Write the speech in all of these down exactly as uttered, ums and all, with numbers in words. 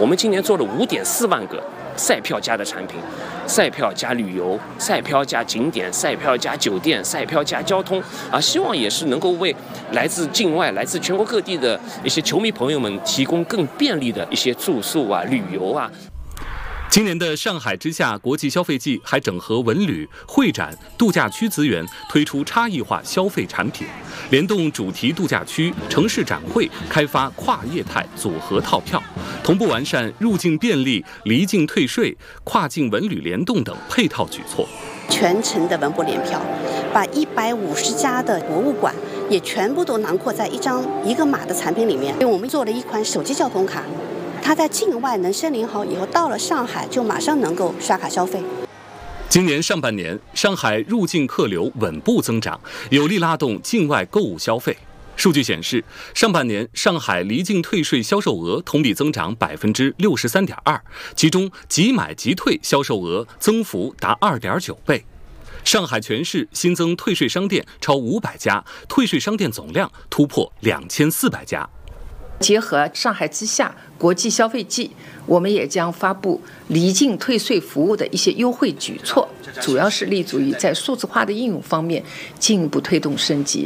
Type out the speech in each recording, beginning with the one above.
我们今年做了五点四万个赛票加的产品，赛票加旅游，赛票加景点，赛票加酒店，赛票加交通啊，希望也是能够为来自境外、来自全国各地的一些球迷朋友们提供更便利的一些住宿啊、旅游啊。 今年的上海之夏国际消费季还整合文旅、会展、度假区资源，推出差异化消费产品，联动主题度假区、城市展会，开发跨业态组合套票，同步完善入境便利、离境退税、跨境文旅联动等配套举措。 全程的文博联票，把一百五十家的博物馆也全部都囊括在一张一个码的产品里面。因为我们做了一款手机交通卡。它在境外能申领好以后，到了上海就马上能够刷卡消费。 今年上半年，上海入境客流稳步增长，有力拉动境外购物消费。数据显示，上半年上海离境退税销售额同比增长百分之六十三点二，其中即买即退销售额增幅达二点九倍。上海全市新增退税商店超五百家，退税商店总量突破两千四百家。 结合上海之夏国际消费季，我们也将发布离境退税服务的一些优惠举措，主要是立足于在数字化的应用方面进一步推动升级。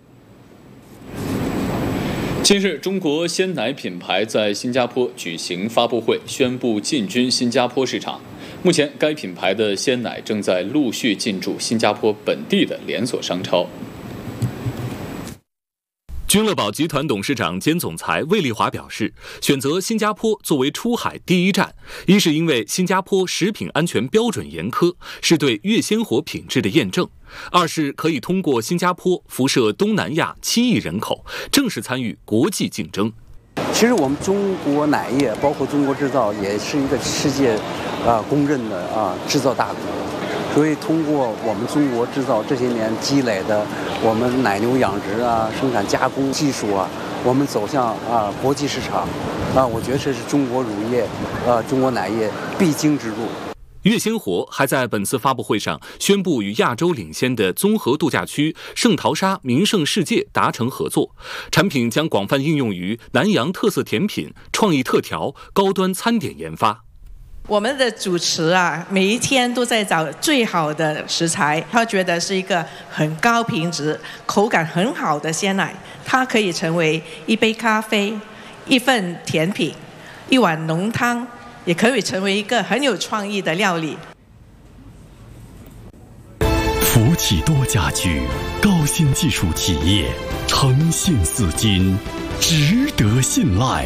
近日，中国鲜奶品牌在新加坡举行发布会，宣布进军新加坡市场。目前，该品牌的鲜奶正在陆续进驻新加坡本地的连锁商超。 君乐宝集团董事长兼总裁魏丽华表示，选择新加坡作为出海第一站，一是因为新加坡食品安全标准严苛，是对越鲜活品质的验证；二是可以通过新加坡辐射东南亚七亿人口，正式参与国际竞争。 其实我们中国奶业，包括中国制造，也是一个世界啊公认的啊制造大国。所以通过我们中国制造这些年积累的我们奶牛养殖啊、生产加工技术啊，我们走向啊国际市场啊，我觉得这是中国乳业啊、中国奶业必经之路。 越鲜活还在本次发布会上宣布与亚洲领先的综合度假区圣淘沙名胜世界达成合作，产品将广泛应用于南洋特色甜品、创意特调、高端餐点研发。 我们的主厨啊，每一天都在找最好的食材，他觉得是一个很高品质、口感很好的鲜奶，它可以成为一杯咖啡、一份甜品、一碗浓汤，也可以成为一个很有创意的料理。 福启多家居高新技术企业，诚信似金，值得信赖。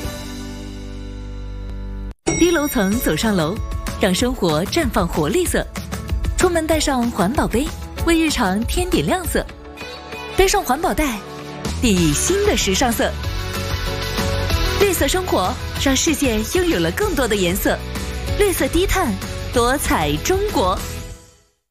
低楼层走上楼，让生活绽放活力色。出门带上环保杯，为日常添点亮色。背上环保袋，抵新的时尚色。绿色生活，让世界拥有了更多的颜色。绿色低碳，多彩中国。